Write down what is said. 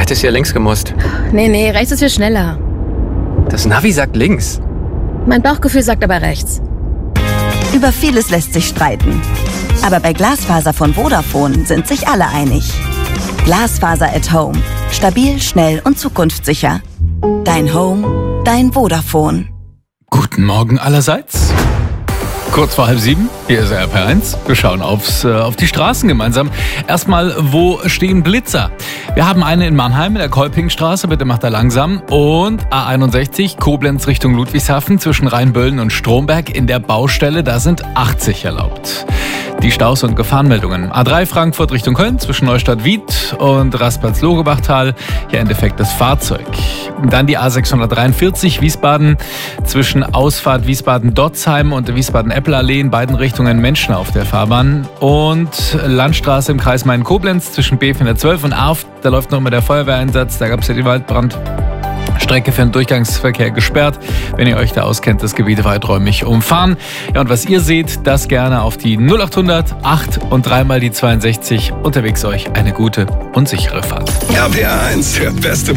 hättest ja links gemusst. Nee, rechts ist viel schneller. Das Navi sagt links. Mein Bauchgefühl sagt aber rechts. Über vieles lässt sich streiten. Aber bei Glasfaser von Vodafone sind sich alle einig. Glasfaser at Home. Stabil, schnell und zukunftssicher. Dein Home, dein Vodafone. Guten Morgen allerseits. Kurz vor 6:30, hier ist RP1. Wir schauen auf die Straßen gemeinsam. Erstmal, wo stehen Blitzer? Wir haben eine in Mannheim in der Kolpingstraße, bitte macht er langsam. Und A61, Koblenz Richtung Ludwigshafen zwischen Rheinböllen und Stromberg in der Baustelle, da sind 80 erlaubt. Die Staus- und Gefahrenmeldungen. A3 Frankfurt Richtung Köln zwischen Neustadt-Wied und Raspatz-Logebachtal. Hier ein defektes Fahrzeug. Dann die A643 Wiesbaden zwischen Ausfahrt Wiesbaden-Dotzheim und der Wiesbaden-Eppel-Allee in beiden Richtungen Menschen auf der Fahrbahn. Und Landstraße im Kreis Main-Koblenz zwischen B412 und Arft. Da läuft noch immer der Feuerwehreinsatz. Da gab es ja den Waldbrand. Strecke für den Durchgangsverkehr gesperrt. Wenn ihr euch da auskennt, das Gebiet weiträumig umfahren. Ja, und was ihr seht, das gerne auf die 0800 8 und 3 mal die 62. Unterwegs euch eine gute und sichere Fahrt. RPR1, der beste